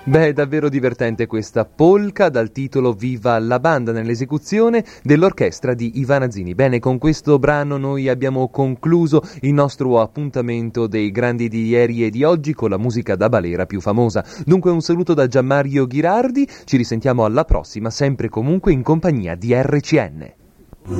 Beh, è davvero divertente questa polka dal titolo Viva la banda nell'esecuzione dell'orchestra di Ivana Zini. Bene, con questo brano noi abbiamo concluso il nostro appuntamento dei grandi di ieri e di oggi con la musica da balera più famosa. Dunque un saluto da Gianmario Ghirardi, ci risentiamo alla prossima, sempre e comunque in compagnia di RCN.